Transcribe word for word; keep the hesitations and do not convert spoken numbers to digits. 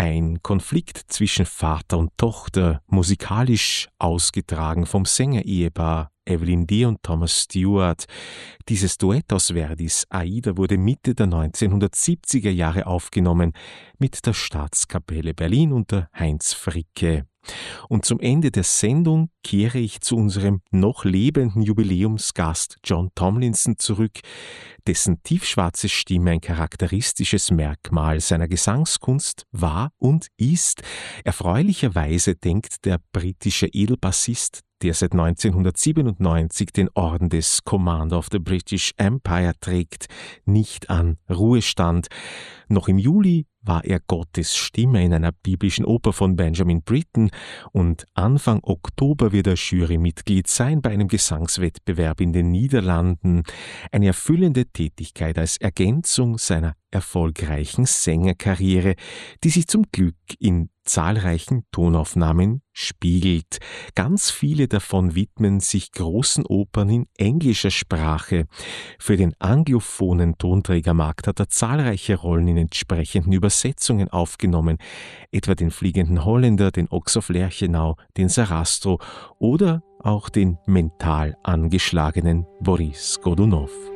Ein Konflikt zwischen Vater und Tochter, musikalisch ausgetragen vom Sänger-Ehepaar Evelyn Dee und Thomas Stewart. Dieses Duett aus Verdis Aida wurde Mitte der neunzehnhundertsiebziger Jahre aufgenommen mit der Staatskapelle Berlin unter Heinz Fricke. Und zum Ende der Sendung kehre ich zu unserem noch lebenden Jubiläumsgast John Tomlinson zurück, dessen tiefschwarze Stimme ein charakteristisches Merkmal seiner Gesangskunst war und ist. Erfreulicherweise denkt der britische Edelbassist, der seit neunzehnhundertsiebenundneunzig den Orden des Commander of the British Empire trägt, nicht an Ruhestand. Noch im Juli war er Gottes Stimme in einer biblischen Oper von Benjamin Britten und Anfang Oktober wird er Jurymitglied sein bei einem Gesangswettbewerb in den Niederlanden. Eine erfüllende Tätigkeit als Ergänzung seiner erfolgreichen Sängerkarriere, die sich zum Glück in zahlreichen Tonaufnahmen spiegelt. Ganz viele davon widmen sich großen Opern in englischer Sprache. Für den anglophonen Tonträgermarkt hat er zahlreiche Rollen in entsprechenden Übersetzungen aufgenommen, etwa den Fliegenden Holländer, den Ochs of Lerchenau, den Sarastro oder auch den mental angeschlagenen Boris Godunov.